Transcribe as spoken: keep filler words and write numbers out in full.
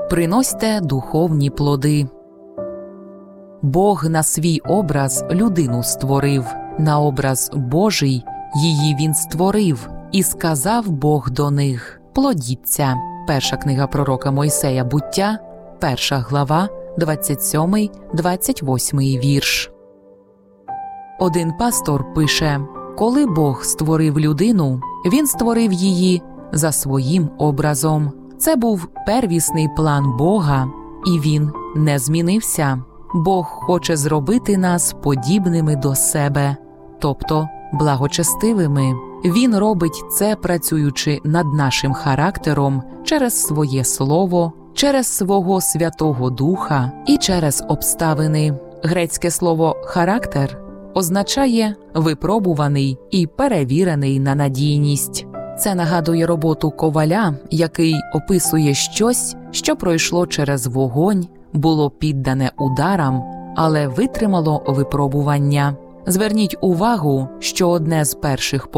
приносьте духовні плоди. Бог на свій образ людину створив, на образ Божий її він створив, і сказав Бог до них: плодіться. Перша книга пророка Мойсея Буття, перша глава, двадцять сьомий - двадцять восьмий вірш. Один пастор пише: коли Бог створив людину, він створив її за своїм образом. Це був первісний план Бога, і він не змінився. Бог хоче зробити нас подібними до себе, тобто благочестивими. Він робить це, працюючи над нашим характером через своє слово, через свого Святого Духа і через обставини. Грецьке слово «характер» означає «випробуваний» і «перевірений на надійність». Це нагадує роботу коваля, який описує щось, що пройшло через вогонь, було піддане ударам, але витримало випробування. Зверніть увагу, що одне з перших